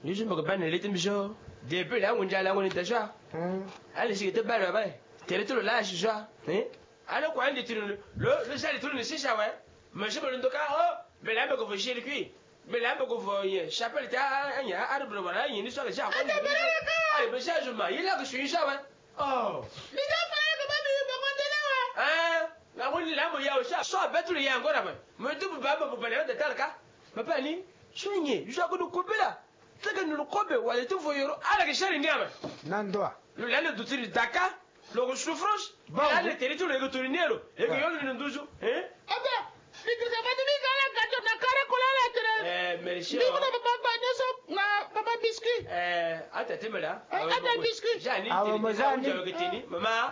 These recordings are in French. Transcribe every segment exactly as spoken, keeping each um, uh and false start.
Je me rappelle, elle était mieux. Depuis là, on a on était déjà. Elle était belle là-bas. Tu es tout là, déjà. Alors, quoi, le le le ça, le c'est ça, ouais. Mais je me le dis, oh, mais là, me faut chier le cuit. Mais là, me faut y chapelle, t'as un ya, arbre, voilà, il y a une histoire de ça. Allez, mais ça, je m'en, il a que je suis ça, ouais. Oh. Les gars, frère, comment tu me monter là, ouais? Hein? La moule, la moule, il y a aussi. Soit bête, il y a encore là, ouais. Mais tu peux pas me parler de tel cas. Mais pas ni. Soignez, je dois nous couper là. C'est que nous le coupons, ou allez tout voir. Ah, la question est niame. Nandoa. Le lait de tout le Dakar. Le souffrance, là, le territoire est retourné. Et que y'en a une douze. Hein? Ah ben, si tu sais pas de mi gala, quand on a carré collé la télé. Eh, mais si. Mais vous n'avez pas gagné ça, papa biscuit. Eh, attends, t'es là. Attends, biscuit. J'ai un idée. Ah, maman, j'ai un idée. Maman.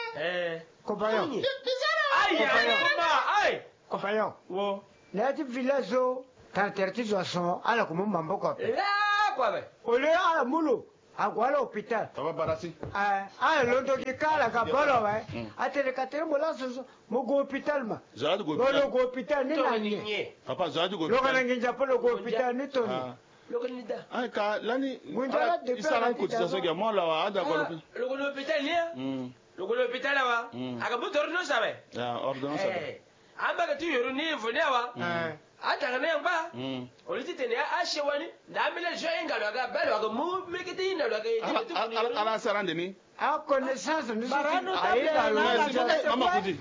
Eh. Compagnon. Aïe, aïe, maman, aïe. Compagnon. Wow. Là, tu village, t'as interdit de son, alors comment mambo quoi? Là, quoi, ben? Au lieu à la moulou. À quoi l'hôpital? Ça va barassi? Ah, ah, l'autre qui cale à Gabolo, ouais. Ah, t'es le quatrième, là, c'est mon go hôpital, ma. J'ai hâte de go hôpital. Le go hôpital, ni la papa, j'ai hâte de go hôpital. Le gars n'a pas le go hôpital, ni Tony. Le Canada. Ah, car l'année. Munjala, il s'en a cotisation que moi, là, à d'accord. Le go hôpital, ni. Le go hôpital, là, va. À Gabon, tu ça, ouais. Ah, ordonnance, ça va. Ah, bah, tu es revenu, venez, va. Ata na ngba oliti tene a shewani da mele joinga lo ga belo ga mu mekete ina lo ga ala ala sarande ni a connaissance nous barano aïda lo mama kudi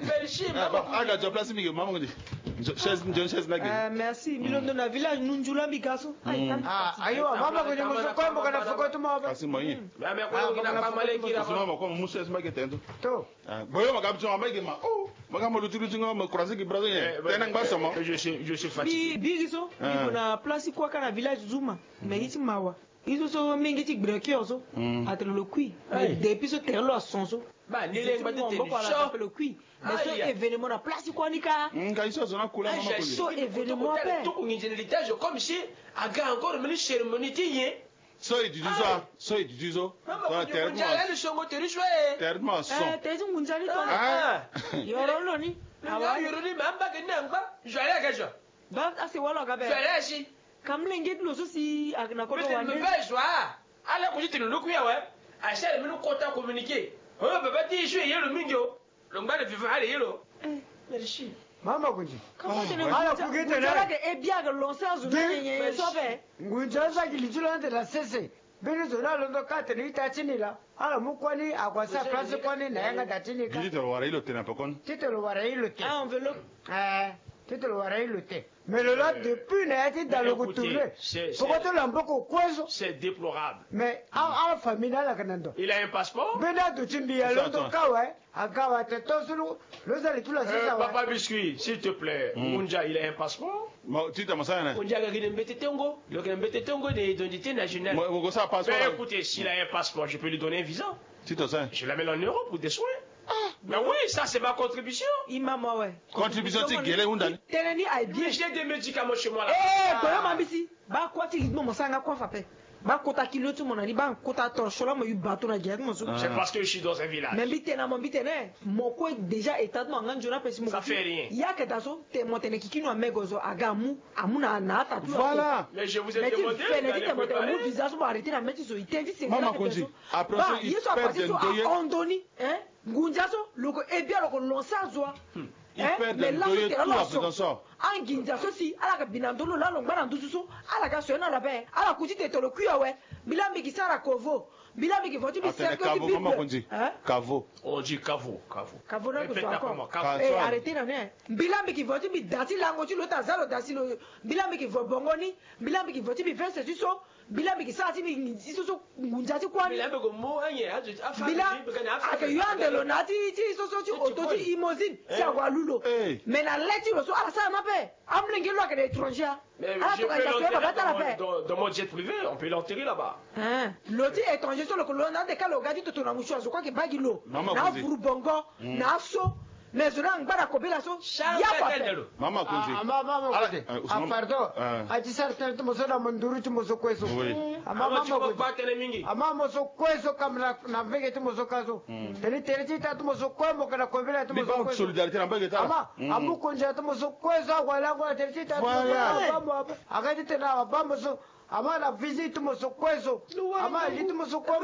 aga jo place mi mama kudi chaise je chaise na ah merci milondo na village nunjula mikaso ah ayo mama kudi muso ko mbo kana fuko tu mama kasi moyi ba me ko ngina pa male kira ko mama ko muso es magete ndo to boyo magabu jo mama ma oh magamo lutulu tinga ma croiser ki brazo ye tena ngba somo je suis je suis fatigué bi bigiso iko na place kwa kana village zuma mais iti mawa iso so mingi ti breki oso atelo lo kui depuis so terlo asonso ba ni le ngba te show le kui mais so événement na place kwa nika nga iso so na kula mama kuli so événement pe to ko ngine litage comme si aga encore mini cérémonie ti ye so it du ça so it du so so termo ya le songo te rishwe termo so eh te ngunjali to ah yoro lo ni awa yoro ni mamba ke nangba je aller ga jo ba asi wala ga be je aller si kamlenge lo so si na ko to wa me ba joa ala ko jitinu lu kuya wa a shele mi ko ta communiquer o baba ti ju yelo mingo lo ngba de viva ale yelo eh merci mama kunji kama tene ala kugete na ke e bia ga lancer azu na nyenye so be ngunja za kilijula nte la sese bini zona londo kate ni tachini la ala mukwani akwasa place kwani na yanga tachini ka titolo wara ilo tena pokon titolo wara ilo te ah enveloppe eh titolo wara ilo te mais le là depuis na yati dans le retourner pourquoi tu l'as beaucoup kwezo c'est déplorable mais a a famille la kanando il a un passeport bena do chimbi ya londo kawa akawa te tosulu lo zali tula sasa wa papa biscuit s'il te plaît Munja il a un passeport mo tita masana Munja ga gine mbete tengo le ga mbete tengo de d'identité nationale mo go ça passeport mais écoutez s'il a un passeport je peux lui donner un visa tita ça je l'amène en Europe pour des soins ah mais oui ça c'est ma contribution imama ouais contribution ti gele undani tenani ay bien j'ai des médicaments chez moi là eh ko yo mambisi ba ko ti mo sanga ko fa pe ba kota kilo tu mon ali ba kota to shola mo yu bato na gere mo so c'est parce que je suis dans un village mais bitena mo bitene mo ko déjà état mo ngana jona pesi mo ça fait rien ya ke daso te mo tene kikino amegozo agamu amuna na ata tu voilà mais je vous ai demandé mais tu te mo visa so ba arrêter na mettre so ite visa mama konji après ça il perd de doyer ondoni hein ngunjaso loko ebia loko lonsazwa il perd de doyer tout la présence anginja so si ala ka binandolo la longba na ndususo ala ka so na la be ala kujite to lo kuya we bilambi kisara kovo bilambi ki voti bi cercle di bible mama konji kavo on dit kavo kavo kavo na ko encore eh arrêtez na ne bilambi ki voti bi dati lango ti lo ta zalo dati lo bilambi ki vo bongoni bilambi ki voti bi vingt so bilambi ki sa ti bi isuso ngunjati kwani bilambi ko mo anye afa bilambi ake yande lo nati ti isuso ti ototi imozine si awalulo mais na leti lo so ala sa na pe amlingi lo ke étranger ala to ka dans dans mon jet privé on peut l'enterrer là-bas hein loti étranger sur le colonna de kalo gadi to na mucho je crois que bagilo na furu bongo na so mais je n'ai pas la so ya pas mama konzi mama mama ah pardon a ti sarta to moso na manduru ti moso kweso mama mama ba tele mingi ama moso kweso kamna na vege ti moso kaso tele tele ti ta to moso kwembo kana kombela to moso kweso solidarité na mbege ta ama amu konja to moso kweso wala wala tele ti ta to moso bambo agadi te na bambo so ama na visite musokwezo ama litu musokwezo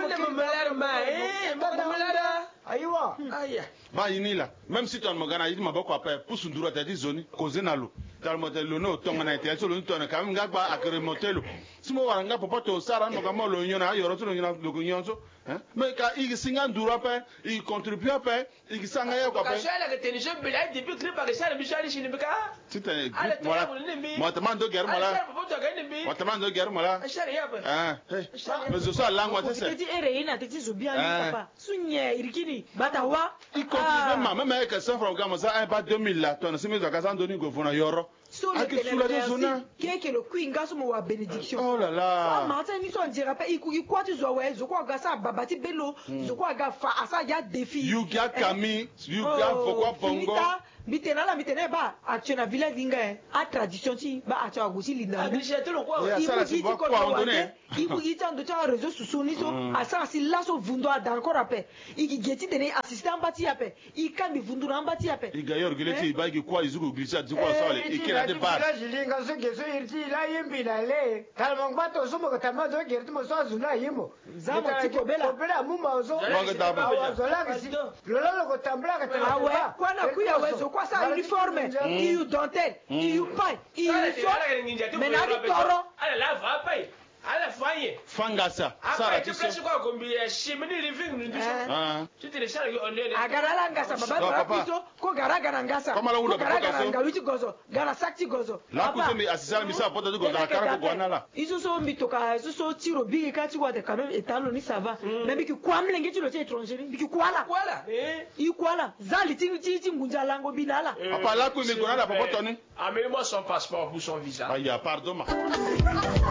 ayiwa aya ba yinila même si ton magana yidi maboko apa pusu ndura tadi zoni kozenalo tal modelo no tonga na tel solo ntona kam ngaba akere motelo simo waranga papa to sara no kama lo nyona yoro to nyona lo nyonso hein mais ka igi singa ndura pa i contribue pa igi sanga ya kwa pa ka shala ke teni je bila depuis que par ça le chali chini bika c'était moi moi demande guerre moi là moi demande guerre moi là hein mais je suis là moi c'est teti ere ina teti zobia ni papa sunye irikini batawa i contribue ma même avec cent francs comme ça un pas deux mille là ton c'est mes occasions donner go fona yoro so le téléphone qui le kuinga so mo bénédiction oh là là ah matin ni so dira pa iku ikwati zo we zo kwa gasa babati belo zo kwa ga fa asa ya défi you get kami you get pourquoi bongo mitena la mitena ba actuellement village vinga a tradition ti ba acha gusi linda agrichete lo kwa ça c'est quoi on donne iku ita ndo cha réseau sociaux ni so asa si la so vundo ada encore après iki geti tene assistant bati ape ikambi vundo na bati ape igayor gileti ba ki kwa izuko glissa diko sole ikira de bar jilinga so geso irti la yimbi la le kalmong bato so mo katama do gerti mo so azuna yimo zamo tipo bela bela mumba zo wanga daba zo la kisi lolo ko tambla ka tama awe kwana kuya wezo kwa sa uniforme iu dentelle iu paille iu so menadi toro ala la va paille ala fanye fangasa sara tu sais quoi gombi chimini living ni biso ah tu te laisses on est agarala ngasa baba biso ko garaga na ngasa kama la unda garaga na ngawiti gozo gara sakti gozo la kusemi asisala misa poto du gozo akara ko gwanala iso so mbitoka iso so tiro bigi ka ti wate quand même etalo ni ça va mais biki kwamle ngeti lo étranger biki kwala kwala eh i kwala zali ti ti ti ngunja lango binala apa la ku mi gonala poto ni amène-moi son passeport pour son visa aya pardon ma